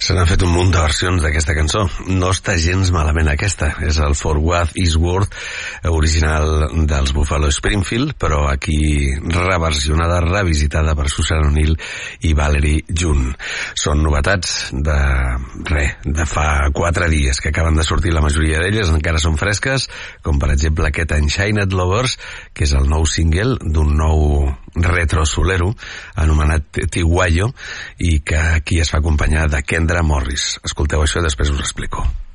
Se n'han fet un munt de versions d'aquesta cançó. No està gens malament aquesta. És el For What Is Worth original dels Buffalo Springfield, però aquí reversionada, revisitada per Susan O'Neill i Valerie June. Són novetats de fa 4 dies que acaben de sortir. La majoria d'elles encara són fresques, com per exemple aquest Unshined Lovers, que és el nou single d'un nou retro solero anomenat Tiguayo, i que aquí es fa acompanyar de Kendra Morris. Escolteu això i després us ho explico.